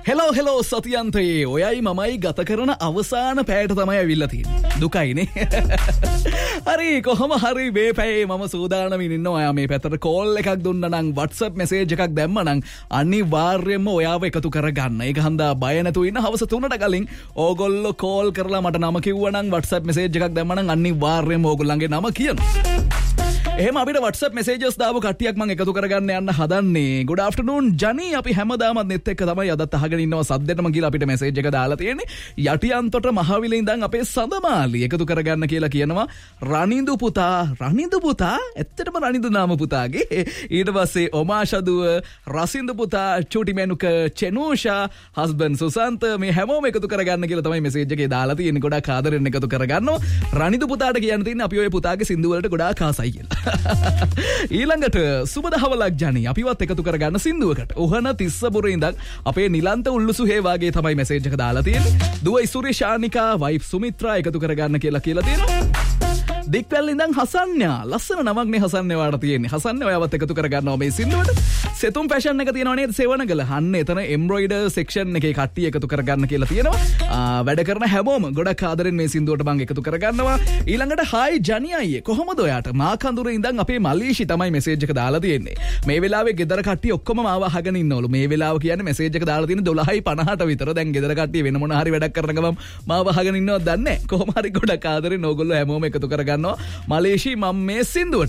Hello සතියන්තයේ ඔයයි මමයි ගත කරන අවසාන පැයට තමයි ඇවිල්ලා තියෙන්නේ. දුකයිනේ. හරි කොහොම හරි මේ පැයේ මම සූදානමින් ඉන්නවා. ඔයා මේ පැත්තට කෝල් එකක් දුන්නා නම් WhatsApp message එකක් දැම්මා නම් අනිවාර්යයෙන්ම ඔයාව එකතු කරගන්න. ඒක හන්දා බය නැතුව ඉන්න හවස 3ට කලින් ඕගොල්ලෝ කෝල් කරලා මට නම කිව්වා නම් WhatsApp message එකක් දැම්මා නම් අනිවාර්යයෙන්ම ඕගොල්ලන්ගේ නම කියනවා. එහෙම අපිට WhatsApp messages දාපු කට්ටියක් මම එකතු කරගන්න යන්න හදන්නේ. Good afternoon ජනි. අපි හැමදාමත් නෙත් එක්ක තමයි අදත් අහගෙන ඉන්නවා සද්දෙටම කියලා අපිට message එක දාලා තියෙන්නේ. යටියන්තොට මහවිලේ ඉඳන් අපේ සඳමාලි එකතු කරගන්න කියලා කියනවා. රනිඳු පුතා ඇත්තටම රනිඳු නාම පුතාගේ. ඊට පස්සේ ඔමාෂදුව, රසින්දු පුතා, චූටි මෙනුක, චෙනෝෂා, හස්බන්ඩ් සුසන්ත මේ හැමෝම එකතු කරගන්න කියලා තමයි message එකේ දාලා තියෙන්නේ. ගොඩක් ආදරෙන් එකතු කරගන්නවා. රනිඳු පුතාට කියන්න තියෙන්නේ අපි ඔය පුතාගේ සින්දු වලට ගොඩාක් ආසයි කියලා. ඊළඟට සුබදහවලක් ජනි අපිවත් එකතු කරගන්න සින්දුවකට. ඔහන තිස්සපුරේ ඉඳන් අපේ නිලන්ත උල්ලුසුහේ වාගේ තමයි මැසේජ් එක දාලා තියෙන්නේ. දුව ඉසුරි ශානිකා, වයිෆ් සුමිත්‍රා එකතු කරගන්න කියලා තියෙනවා. දික්වැල් ඉඳන් හසන්යා ලස්සන නමක් නේ හසන්යා වාට තියෙන්නේ. හසන්යා ඔයාවත් එකතු කරගන්නවා මේ සින්දුවට. සෙතුම් ෆැෂන් එක තියෙනවා නේද සෙවණගල. අන්න එතන එම්බ්‍රොයිඩර් සෙක්ෂන් එකේ කට්ටිය එකතු කරගන්න කියලා තියෙනවා. වැඩ කරන හැමෝම ගොඩක් ආදරෙන් මේ සින්දුවට මම එකතු කරගන්නවා. ඊළඟට හායි ජනි අයියේ කොහොමද ඔයාට? මාකඳුරේ ඉඳන් අපේ මලීෂි තමයි මැසේජ් එක දාලා තියෙන්නේ. මේ වෙලාවේ ගෙදර කට්ටිය ඔක්කොම මාව අහගෙන ඉන්නවලු. මේ වෙලාව කියන්නේ මැසේජ් එක දාලා තියෙන්නේ 12:50ට විතර. දැන් ගෙදර කට්ටිය වෙන මොන හරි වැඩක් කරන ගමන් මාව අහගෙන ඉන්නවද දන්නේ නැහැ. කොහොම හරි ගොඩක් ආදරෙන් ඕගොල්ලෝ හැමෝම එකතු කරගන්නවා මලේෂි මම මේ සින්දුවට.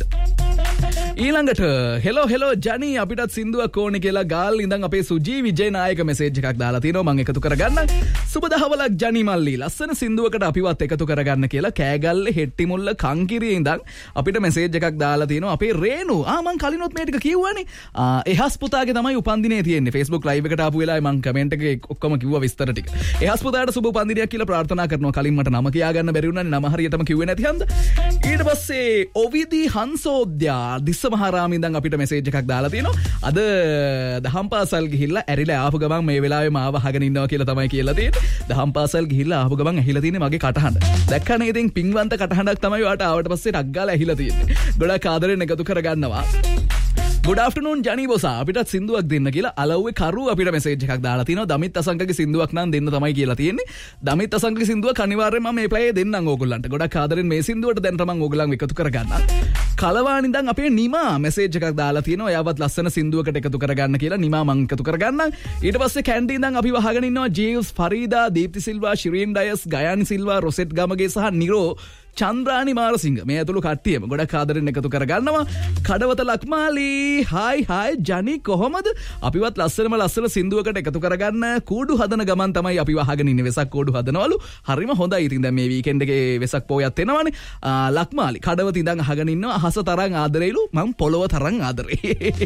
ඊළඟට හෙලෝ ජනි අපිටත් සින්දුවක් ඕනේ කියලා ගාල් ඉඳන් අපේ සුජී විජේනායක මැසේජ් එකක් දාලා තිනවා. මම එකතු කරගන්නම්. සුබදහවලක් ජනි මල්ලි ලස්සන සින්දුවකට අපිවත් එකතු කරගන්න කියලා කෑගල්ලේ හෙට්ටිමුල්ල කංකිරියේ ඉඳන් අපිට මැසේජ් එකක් දාලා තිනවා. අපේ රේනු මම කලිනොත් මේ ටික කිව්වනේ. එහස් පුතාගේ තමයි උපන්දිනේ තියෙන්නේ. Facebook live එකට ආපු වෙලාවේ මම කමෙන්ට් එකේ ඔක්කොම කිව්වා විස්තර ටික. එහස් පුතාට සුබ උපන්දිනයක් කියලා ප්‍රාර්ථනා කරනවා. කලින් මට නම කියා ගන්න බැරි වුණානේ. නම හරියටම කිව්වේ නැති හන්ද. ඊට පස්සේ ඔවිදි හංසෝද්‍යා මහාරාම ඉඳන් අපිට මැසේජ් එකක් දාලා තියෙනවා. අද දහම් පාසල් ගිහිල්ලා ඇරිලා ආපු ගමන් මේ වෙලාවේ මාව අහගෙන ඉන්නවා කියලා තමයි කියලා තියෙන්නේ. දහම් පාසල් ගිහිල්ලා ආපු ගමන් ඇහිලා තියෙන්නේ මගේ කටහඬ. දැක්කනේ ඉතින් පින්වන්ත කටහඬක් තමයි ඔයාට ආවට පස්සේ ටක් ගාලා ඇහිලා තියෙන්නේ. ගොඩක් ආදරෙන් එකතු කරගන්නවා. Good afternoon ජනි බොසා අපිටත් සින්දුවක් දෙන්න කියලා අලව්වේ කරු අපිට මැසේජ් එකක් දාලා තිනවා. දමිත් අසංකගේ සින්දුවක් නම් දෙන්න තමයි කියලා තියෙන්නේ. දමිත් අසංකගේ සින්දුවක් අනිවාර්යයෙන්ම මම මේ ප්ලේ දෙන්නම් ඕගොල්ලන්ට. ගොඩක් ආදරෙන් මේ සින්දුවට දැන් තමන් ඕගොල්ලන් එකතු කරගන්න. කලවාණි ඉඳන් අපේ නිමා මැසේජ් එකක් දාලා තියෙනවා. එයාවත් ලස්සන සින්දුවකට එකතු කරගන්න කියලා. නිමා මං එකතු කරගන්නම්. ඊට පස්සේ කැන්ඩි ඉඳන් අපි වහගෙන ඉන්නවා ජීව්ස්, ෆරීදා, දීප්ති සිල්වා, ශිරීන් ඩයස්, ගයානි සිල්වා, රොසෙට් ගමගේ සහ නිරෝ චන්ද්‍රානි මාරසිංහ මේ ඇතුළු කට්ටියම ගොඩක් ආදරෙන් එකතු කරගන්නවා. කඩවත ලක්මාලි හායි ජනි කොහොමද? අපිවත් ලස්සන සින්දුවකට එකතු කරගන්න කූඩු හදන ගමන් තමයි අපි වහගෙන ඉන්නේ. වෙසක් කූඩු හදනවලු. හරිම හොඳයි. ඉතින් දැන් මේ වීකෙන්ඩ් එකේ වෙසක් පොයත් එනවනේ. ලක්මාලි කඩවත ඉඳන් අහගෙන ඉන්නවා. අහස තරම් ආදරේලු. මම පොළව තරම් ආදරේ.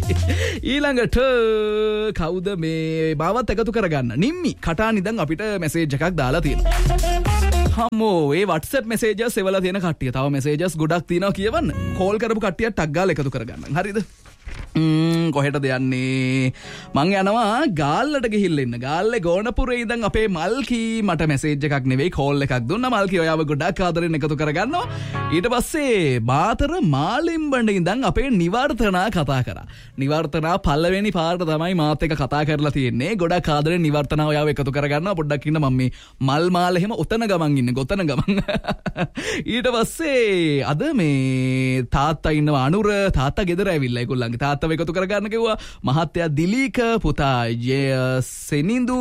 ඊළඟට කවුද මේ මාවත් එකතු කරගන්න? නිම්මි කටාන් ඉඳන් අපිට මැසේජ් එකක් දාලා තියෙනවා. හම්මෝ ඒ WhatsApp messages එවලා තියෙන කට්ටිය තව messages ගොඩක් තියෙනවා කියවන්න. කෝල් කරපු කට්ටියට ටක් ගාලා එකතු කරගන්න. හරිද? කොහෙටද යන්නේ? මං යනවා ගාල්ලට ගිහිල්ලා ඉන්න. ගාල්ලේ ගෝනපුරේ ඉඳන් අපේ මල්කී මට මැසේජ් එකක් නෙවෙයි කෝල් එකක් දුන්නා. මල්කී ඔයාව ගොඩක් ආදරෙන් එකතු කරගන්නවා. ඊට පස්සේ බාතර මාලිම්බණ්ඩ ඉඳන් අපේ නිවර්තනා කතා කරා. නිවර්තනා පළවෙනි පාරට තමයි මාත් එක්ක කතා කරලා තියෙන්නේ. ගොඩක් ආදරෙන් නිවර්තනා ඔයාව එකතු කරගන්නවා. පොඩ්ඩක් ඉන්න මම මේ මල් මාල එහෙම ඔතන ගමන් ඉන්නේ. ගොතන ගමන්. ඊට පස්සේ අද මේ තාත්තා ඉන්නවා අනුර. තාත්තා ගෙදර ඇවිල්ලා ඒගොල්ලන්ගේ තාත්තා එකතු කරගන්න කිව්වා. මහත්තයා දිලීක, පුතා සෙනිඳු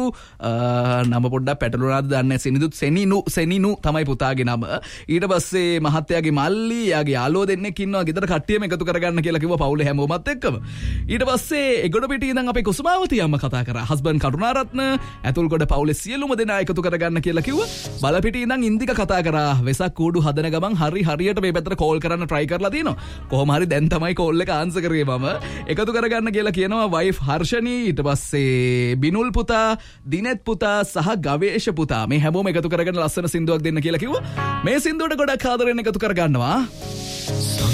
නම පොඩ්ඩක් පැටලුණාද දන්නේ සෙනිනු තමයි පුතාගේ නම. ඊට පස්සේ මහත්තයාගේ මල්ලි, යාගේ යාළුවෝ දෙන්නෙක් ඉන්නවා ගෙදර කට්ටියම එකතු කරගන්න කියලා කිව්වා පවුලේ හැමෝමත් එක්කම. ඊට පස්සේ එගොඩ පිටියේ ඉඳන් අපේ කුසුමාවති අම්මා කතා කරා. හස්බන්ඩ් කරුණාරත්න ඇතුල්ගොඩ පවුලේ සියලුම දෙනා එකතු කරගන්න කියලා කිව්වා. බලපිටියේ ඉඳන් ඉන්දික කතා කරා. වෙසක් කූඩු හදන ගමන් හරියට මේ පැත්තට කෝල් කරන්න try කරලා තිනවා. කොහොම හරි දැන් තමයි කෝල් එක ආන්සර් කරේ මම. එකතු කරගන්න කියලා කියනවා වයිෆ් හර්ෂණී. ඊට පස්සේ බිනුල් පුතා, දිනෙත් පුතා සහ ගවේෂ පුතා මේ හැමෝම එකතු කරගෙන ලස්සන සින්දුවක් දෙන්න කියලා කිව්වා. මේ සින්දුවට ගොඩක් ආදරෙන් එකතු කරගන්නවා.